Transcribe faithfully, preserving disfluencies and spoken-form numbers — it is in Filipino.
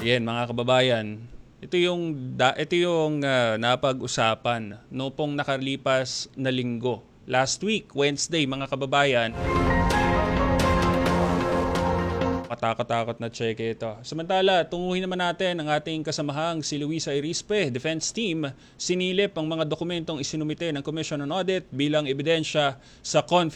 Yan mga kababayan, ito yung da, ito yung ah, napag-usapan no pong nakalipas na linggo. Last week, Wednesday mga kababayan, katakot-takot na cheque ito. Samantala, tunguhin naman natin ang ating kasamahang si Luisa Irispe, Defense Team, sinilip ang mga dokumentong isinumite ng Commission on Audit bilang ebidensya sa confidentiality